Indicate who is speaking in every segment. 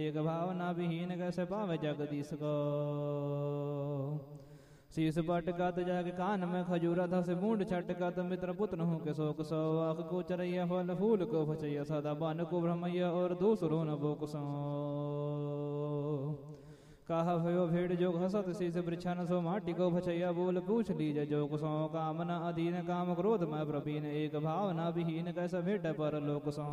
Speaker 1: एक भावना विहीन कैसे पावे जगदीश को। शीस पटकत जाके कान में खजूरा था से मूड छटकत मित्र पुत्र हूँ के शोक सो। आँख को चरैया फल फूल को फचैया सदा बन को भ्रमैया और दूसरों न बोक सो। कहा भयो भेड़ जो हसत शीस वृक्षन सो माटी को भचैया बोल पूछ लीजे जोक सो। कामना अधीन काम क्रोध में प्रवीण एक भावना विहीन कैसे भेट पर लोक सो।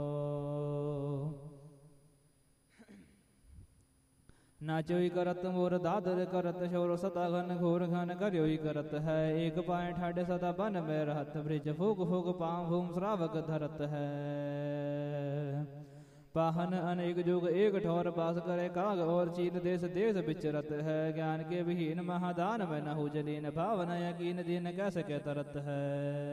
Speaker 1: नाचोई करत मोर दादर करत शोर सता घन घोर घन करयोई करत है। एक पाए ठाडे सदा बन में रहत ब्रिज फूक फूक पाँव भूम श्रावक धरत है। पाहन अनेक जुग एक ठौर पास करे काग और चीन देश देश विचरत है। ज्ञान के विहीन महादान में न हो जलीन भावना यकीन दीन कैसे के तरत है।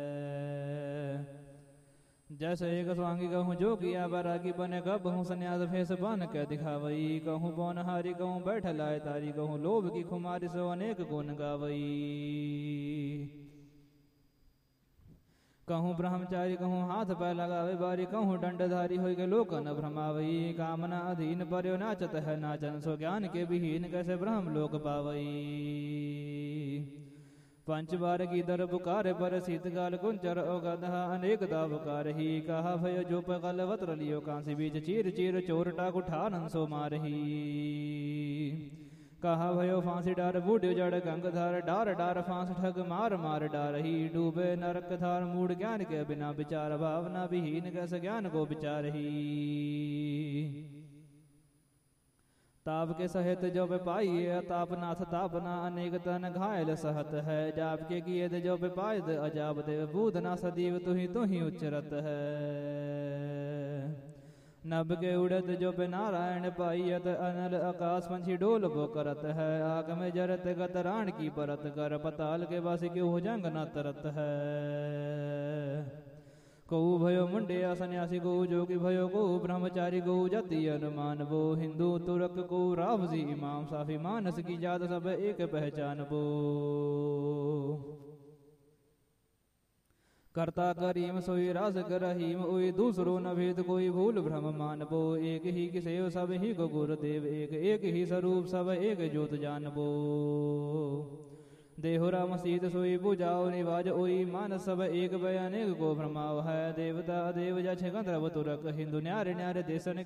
Speaker 1: जैसे एक स्वांगी कहूँ जो किया बैरागी बने गब हूँ सन्यास भेष बन के दिखावई। कहूँ बौन हारी कहूँ बैठ लाए तारी कहूँ लोभ की खुमारी सो अनेक गुण गावई। कहूँ ब्रह्मचारी कहूँ हाथ पैर लगावे बारी कहूँ दंडधारी हो के लोक न भ्रमावई। कामना अधीन पर्यो नाचत है नाचन सो ज्ञान के विहीन कैसे ब्रह्म लोक पावई। पंच बार की दर पुकारे पर शीतकाल कुंचर ओ गधा अनेक दा पुकार ही। कहा भयो जो पगल वत्र लियो कांसी बीच चीर चीर चोरटा कुठानन सो मारही। कहा भयो फांसी डार बूढ़ जड़ गंगधार डार डार फांस ठग मार मार डारही। डूबे नरक धार मूड ज्ञान के बिना विचार भावना विहीन कैसे ज्ञान को विचारही। ताप के सहित जो पाइये ताप नाथ तापना अनेक तन घायल सहत है। जाप के किए जो पायद अजाब देव बूध ना सदीव तू ही उच्चरत है। नभ के उड़त जो पे नारायण पाइयत अनल आकाश पंछी डोल वो करत है। आग में जरत गत राण की परत कर पताल के वासी के भुजंग न तरत है। कऊ भयो मुंडिया सन्यासी को जोगी भयो को ब्रह्मचारी को जति अनुमान वो। हिंदू तुरक को रावजी इमाम साफी मानस की जात सब एक पहचान वो। करता करीम सोई रास करहीम ओई दूसरो न भेद कोई भूल भ्रम मानबो। एक ही किसेव सब ही को गुरुदेव एक एक ही स्वरूप सब एक ज्योत जानबो। देहोरा मसीत सोई बुझाओ निवाज ओई मान सब एक बयानेक को भ्रमाव है। देवता देव जछ गंधर्व तुरक हिंदू न्यारे न्यारे देशन